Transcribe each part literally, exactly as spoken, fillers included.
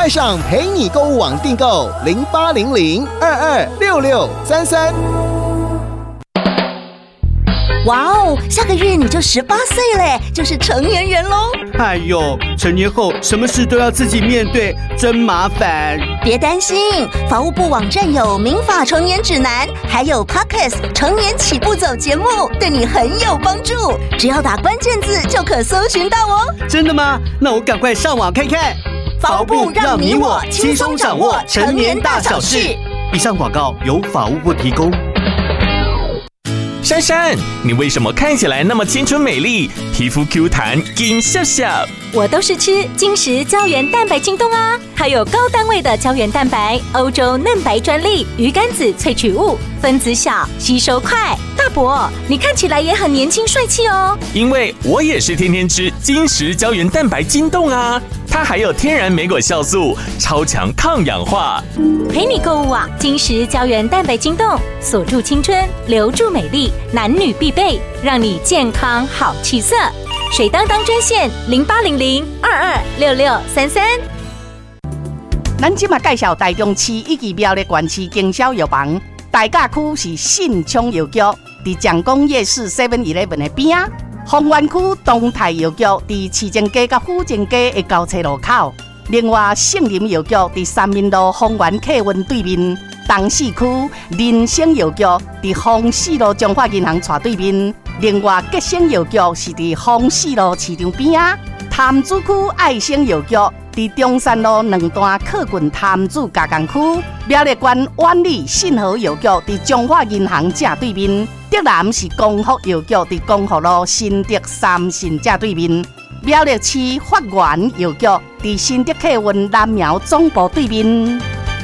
快上陪你购物网订购零八零零二二六六三三。 哇哦，下个月你就十八岁嘞，就是成年人喽！ 哎呦，成年后什么事都要自己面对，真麻烦。 别担心，法务部网站有民法成年指南，还有 Podcast 成年起步走节目，对你很有帮助。只要打关键字就可搜寻到哦。 真的吗？那我赶快上网看看。 法务部让你我轻松掌握成年大小事。 以上广告由法务部提供。 珊珊，你为什么看起来那么青春美丽，皮肤 Q 弹，金笑笑？ 我都是吃金石胶原蛋白晶冻啊，它有高单位的胶原蛋白，欧洲嫩白专利，鱼肝子萃取物，分子小，吸收快。大伯，你看起来也很年轻帅气哦。 因为我也是天天吃金石胶原蛋白晶冻啊，它还有天然莓果酵素，超强抗氧化。 陪你购物啊，金石胶原蛋白晶冻，锁住青春，留住美丽，男女必备，让你健康好气色。水当当专线零八零零二二六六三三。 咱今嘛介绍台中市以及苗栗县市经销药房，大甲区是信昌药局，伫蒋公夜市 seven eleven 的边啊。丰原区东泰药局伫市政街甲府政街的交叉路口。另外，圣林药局伫三民路丰原客运对面。东市区人生药局伫丰市路中华银行斜对面。另外，吉生药局是伫丰市路市场边啊。潭子区爱生药局伫中山路两段客运潭子加工区。苗栗县万里信和药局伫中华银行正对面。德南是光复药局伫光复路新德三信正对面。苗栗市发源药局伫新德客运南苗总部对面。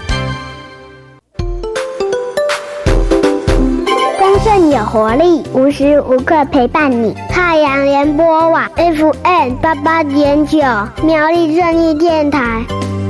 丰盛有活力，无时无刻陪伴你。太阳联播网 F M 八八点九，苗栗正义电台。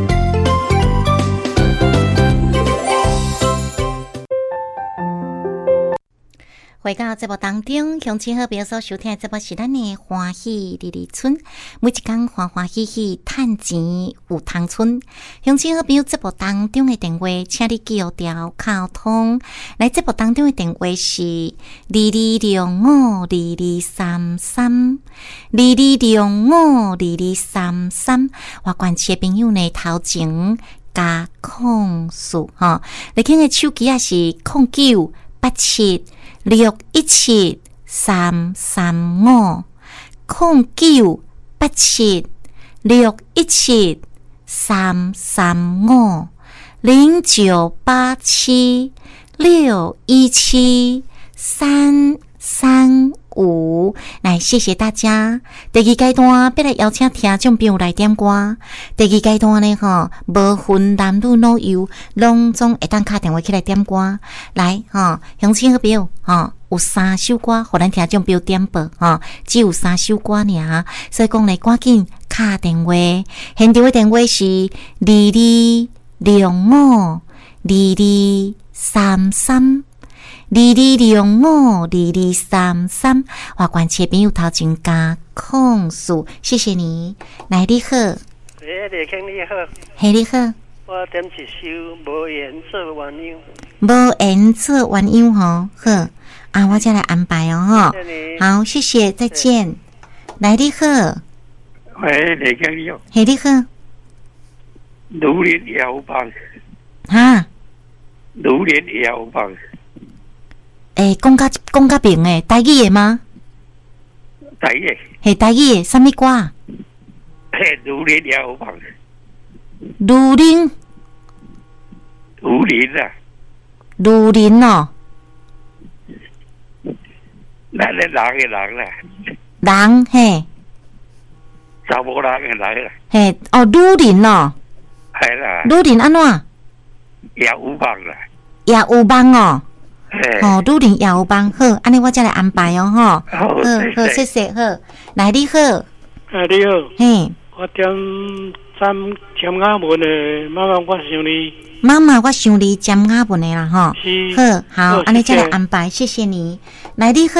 回到节目当中，乡亲好朋友所收听的节目是咱的欢喜里里村，每一天欢欢喜喜赚钱有通村。乡亲好朋友节目当中的电话，请你记好条卡通。来节目当中的电话是二二六五二二三三，二二六五二二三三。我关切朋友呢头前加控数哈，你听的手机也是控九八七。六一七三三五空九八七六一七三三五零九八七六一七三三五。来，谢谢大家。第二阶段要来邀请听众朋友来点歌。第二阶段呢，吼，无分男女老幼，拢总会当打电话起来点歌。来，吼，乡亲好朋友，吼，有三首歌，互咱听众朋友点播，吼，只有三首歌尔，所以讲来赶紧打电话。现场的电话是二二六五二二三三。二二六五二二三三，我关切朋友头前加控诉，谢谢你。来，你好， 诶，李兄你好， 嘿，你好， 我点一首无颜色鸳鸯， 无颜色鸳鸯吼，好啊，我再来安排哦，哈，好，谢谢，再见。来，你好， 喂，李兄你好， 嘿，你好， 如莲摇棒， 哈， 如莲摇棒。 诶，讲甲讲甲明诶，台语诶吗？ 台语。 嘿，台语诶，什么歌？ 嘿，如莲摇棒。 如莲。 如莲啊。 如莲哦。 咱咧人诶人啦。 人嘿。 查某人诶人啦。 嘿，哦，如莲哦。 系啦。 如莲安怎？ 也有梦啦。 也有梦哦。哦，愈练也有帮好，安尼我再来安排哦，吼。 好， 好，谢谢，好。来，你好。 啊，你好。 嘿。 我点詹詹雅文的妈妈，我想你。 妈妈，我想你詹雅文的啦，吼。 是。 好，好，安尼再来安排，谢谢你。来，你好。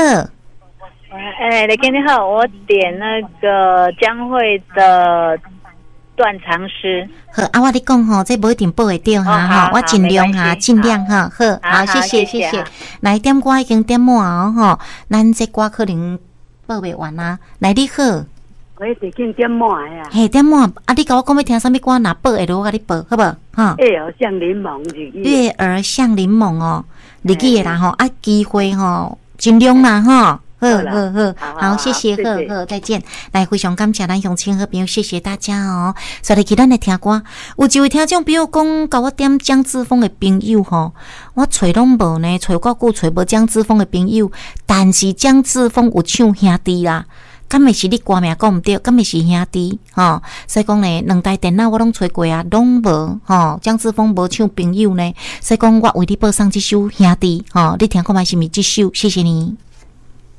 哎，雷哥你好，我点那个江蕙的《 断肠诗。 好，啊，我你讲吼，这不一定报会到哈哈，我尽量哈，尽量哈，好，好，谢谢，谢谢。来点歌已经点满哦，吼，咱这歌可能报袂完啊。来，你好， 我已经点满啊。 嘿，点满，啊，你甲我讲要听啥物歌？若报会落，我甲你报，好无？哈。 月儿像柠檬日语。 月儿像柠檬哦，日语的啦吼，啊，机会吼，尽量啦吼。好好好，好，谢谢，好好，再见。来，非常感谢咱乡亲好朋友，谢谢大家哦。所以，咱来听歌，有一位听众朋友讲，甲我点江志峰的朋友吼，我找拢无呢，找够久找无江志峰的朋友，但是江志峰有唱兄弟啦。敢会是你歌名讲毋对，敢会是兄弟吼？所以讲呢，两台电脑我拢找过啊，拢无吼。江志峰无唱朋友呢，所以讲我为你播送这首兄弟吼，你听看觅是毋是这首？谢谢你。